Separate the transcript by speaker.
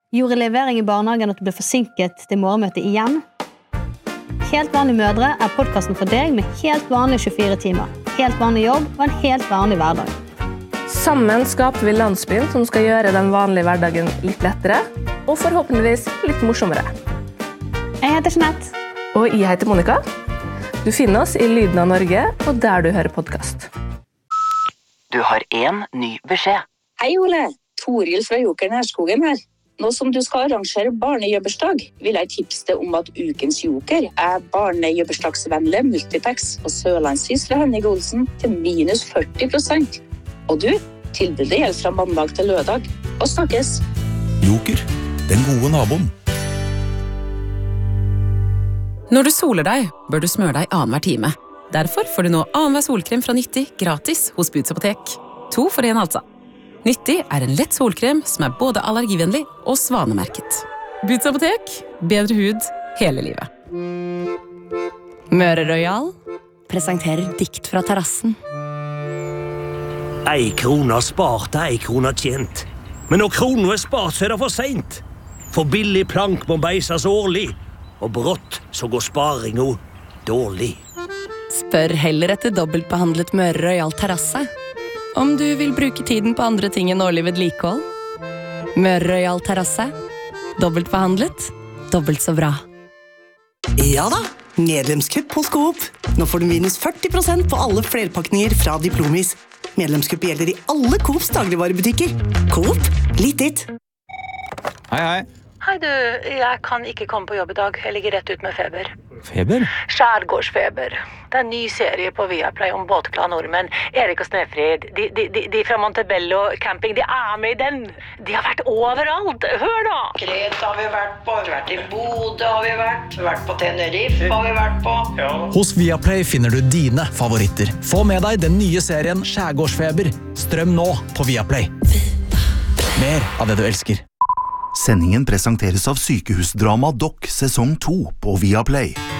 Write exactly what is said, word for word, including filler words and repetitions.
Speaker 1: Gjorde levering i barnehagen at du ble forsinket til morgenmøtet igjen? Helt vanlige mødre er podcasten for deg med helt vanlige tjuefire timer, helt vanlig jobb og en helt vanlig hverdag.
Speaker 2: Sammen skaper vi landsbyen som skal gjøre den vanlige hverdagen litt lettere, og forhåpentligvis litt morsommere.
Speaker 1: Jeg heter Jeanette.
Speaker 2: Og jeg heter Monica. Du finner oss i Lyden av Norge, og der du hører podcast.
Speaker 3: Du har en ny beskjed.
Speaker 4: Hei Ole, Toril fra Joker Nærskogen her. Nå som du skal arrangere barnejøbbersdag, vil jeg tipse deg om at ukens Joker er barnejøbbersdagsvennlig multipacks og Sørlandshus fra Henning Olsen til minus førti prosent. Og du, tilbudet gjelder fra mandag til lørdag. Og snakkes!
Speaker 5: Joker, den gode naboen.
Speaker 6: Når du soler deg, bør du smøre deg annenhver time. Derfor får du nå annenhver solkrem fra Nyttig gratis hos Boots Apotek. To for en altså. Nyttig er en lett solkrem som er både allergivennlig og svanemerket. Boots Apotek, bedre hud hele livet.
Speaker 7: Møre Royal presenterer dikt fra terrassen.
Speaker 8: Ei krona spart, ei krona tjent. Men når kronen er spart, så er det for sent. For billig plank må beises årlig, og brått så går sparinga dårlig.
Speaker 7: Spør heller etter dobbeltbehandlet Møre Royal terrasse. Om du vil bruke tiden på andre ting enn årlig vedlikehold. Møre Royal terrasse. Dobbeltbehandlet, dobbelt så bra.
Speaker 9: Ja da, medlemskupp hos Coop. Nå får du minus førti prosent på alle flerpakninger fra Diplomis. Medlemskupp gjelder i alle Coops dagligvarebutikker. Coop, litt ditt.
Speaker 10: Hei, hei.
Speaker 11: Hei du, jeg kan ikke komme på jobb i dag. Jeg ligger rett ut med feber.
Speaker 10: Feber?
Speaker 11: Skjærgårdsfeber. Det er en ny serie på Viaplay om båtglade nordmenn. Erik og Snefrid, de, de, de, de fra Montebello camping, de er med i den. De har vært overalt. Hør da!
Speaker 12: Kreta har vi vært på, vi har vært i Bodø har vi vært, vi har vært på Tenerife har vi vært på. Ja.
Speaker 13: Hos Viaplay finner du dine favoritter. Få med deg den nye serien Skjærgårdsfeber. Strøm nå på Viaplay. Mer av det du elsker.
Speaker 5: Sendingen presenteres av Sykehusdrama Doc sesong to på Viaplay.